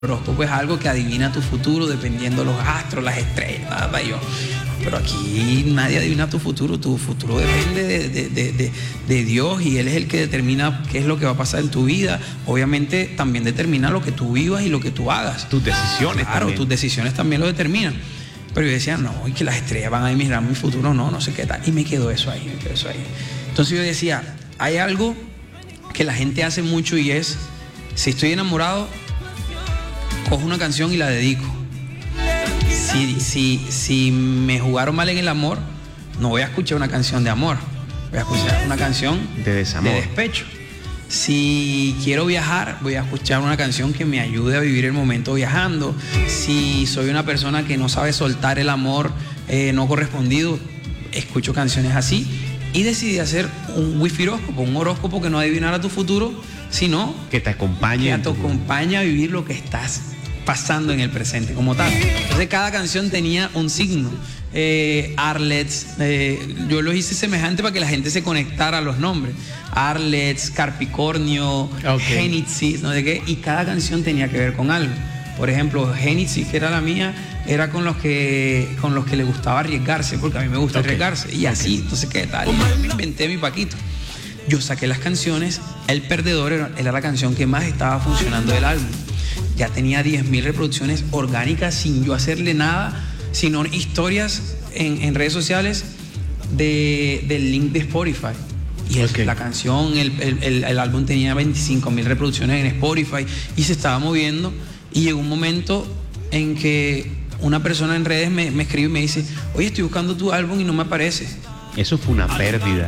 horóscopo es algo que adivina tu futuro dependiendo de los astros, las estrellas, nada, pero aquí nadie adivina tu futuro depende de Dios, y Él es el que determina qué es lo que va a pasar en tu vida. Obviamente también determina lo que tú vivas y lo que tú hagas. Tus decisiones. Claro, también. Tus decisiones también lo determinan. Pero yo decía, no, y que las estrellas van a adivinar mi futuro, no sé qué tal. Y me quedó eso ahí. Entonces yo decía, hay algo que la gente hace mucho, y es, si estoy enamorado, cojo una canción y la dedico. Si me jugaron mal en el amor, no voy a escuchar una canción de amor, voy a escuchar una canción de desamor, de despecho. Si quiero viajar, voy a escuchar una canción que me ayude a vivir el momento viajando. Si soy una persona que no sabe soltar el amor no correspondido, escucho canciones así. Y decidí hacer un wifiróscopo, un horóscopo que no adivinara tu futuro, sino que te acompañe a vivir lo que estás pasando en el presente como tal. Entonces cada canción tenía un signo. Arlets, yo los hice semejante para que la gente se conectara a los nombres. Arlets, Capricornio, Génesis, no sé qué, y cada canción tenía que ver con algo. Por ejemplo, Génesis, que era la mía, era con los que le gustaba arriesgarse, porque a mí me gusta arriesgarse, y así, entonces qué tal. Y me inventé mi Paquito. Yo saqué las canciones. El Perdedor era la canción que más estaba funcionando del álbum. Ya tenía 10.000 reproducciones orgánicas sin yo hacerle nada, sino historias en redes sociales del link de Spotify. Y la canción, el álbum tenía 25.000 reproducciones en Spotify y se estaba moviendo. Y llegó un momento en que una persona en redes me escribe y me dice, oye, estoy buscando tu álbum y no me aparece. Eso fue una pérdida.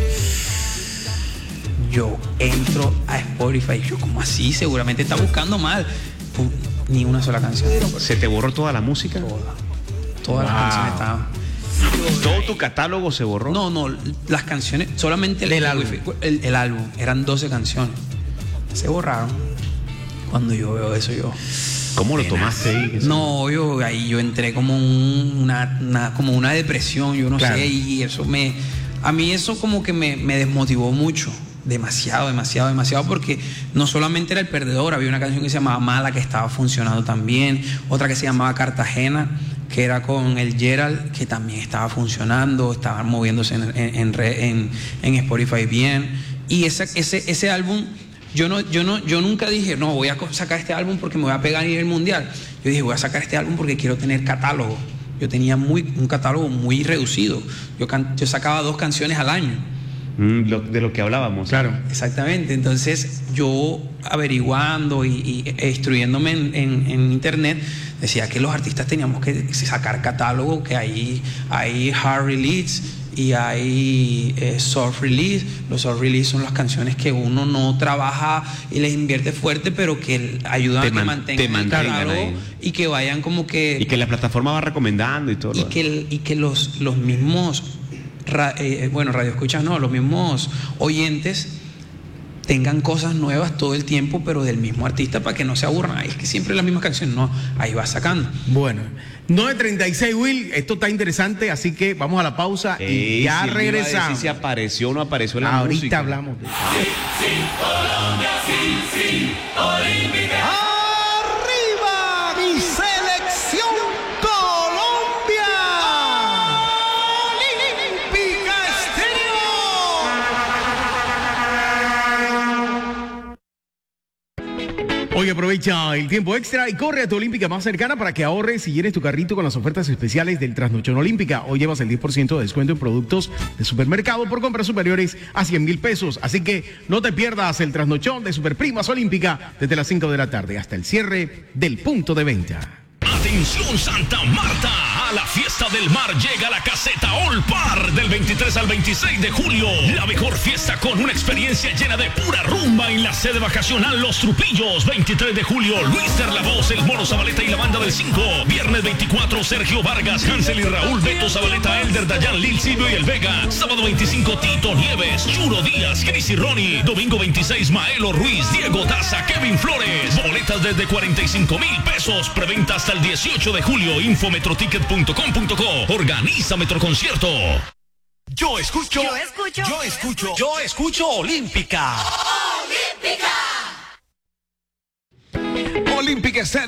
Yo entro a Spotify y yo, ¿cómo así? Seguramente está buscando mal. Ni una sola canción. ¿Se te borró toda la música? Todas las canciones estaban. ¿Todo tu catálogo se borró? No, las canciones, solamente el álbum. Eran 12 canciones. Se borraron. Cuando yo veo eso, ¿Cómo lo tomaste ahí? No, yo entré como una depresión, yo no sé, y eso a mí eso como que me desmotivó mucho. Demasiado, porque no solamente era El Perdedor, había una canción que se llamaba Mala, que estaba funcionando también, otra que se llamaba Cartagena, que era con el Gerald, que también estaba funcionando, estaban moviéndose en Spotify bien. Y ese álbum, yo nunca dije, no, voy a sacar este álbum porque me voy a pegar a nivel mundial. Yo dije, voy a sacar este álbum porque quiero tener catálogo. Yo tenía un catálogo muy reducido. Yo sacaba 2 canciones al año. De lo que hablábamos. Claro. Exactamente. Entonces yo, averiguando y instruyéndome en internet, decía que los artistas teníamos que sacar catálogo, que hay hard release y hay soft release. Los soft release son las canciones que uno no trabaja y les invierte fuerte, pero que ayudan a que mantengan el catálogo y que vayan como que... Y que la plataforma va recomendando y todo. Y que los mismos... radio escuchas, no, los mismos oyentes tengan cosas nuevas todo el tiempo, pero del mismo artista, para que no se aburran. Ay, es que siempre las mismas canciones, no, ahí va sacando. Bueno, 9:36, Will, esto está interesante, así que vamos a la pausa y ya regresamos. Si apareció o no apareció la ahorita música. Hablamos de Colombia, sí, olímpica. ¡Arriba mi selección Colombia! ¡Olímpica Estéreo! Hoy aprovecha el tiempo extra y corre a tu Olímpica más cercana para que ahorres y llenes tu carrito con las ofertas especiales del Trasnochón Olímpica. Hoy llevas el 10% de descuento en productos de supermercado por compras superiores a 100.000 pesos. Así que no te pierdas el Trasnochón de Superprimas Olímpica desde las 5 de la tarde hasta el cierre del punto de venta. Atención Santa Marta, a la fiesta del mar llega la caseta All Par del 23 al 26 de julio. La mejor fiesta con una experiencia llena de pura rumba en la sede vacacional Los Trupillos. 23 de julio, Luis La Voz, el Mono Zabaleta y la banda del 5. Viernes 24, Sergio Vargas, Hansel y Raúl, Beto Zabaleta, Elder Dayan, Lil Silvio y El Vega. Sábado 25, Tito Nieves, Churo Díaz, Cris y Ronnie. Domingo 26, Maelo Ruiz, Diego Daza, Kevin Flores. Boletas desde 45.000 pesos. Preventa hasta el 18 de julio. Infometroticket.com.co. Organiza Metroconcierto. Yo escucho Olímpica. Olímpica. Olímpica está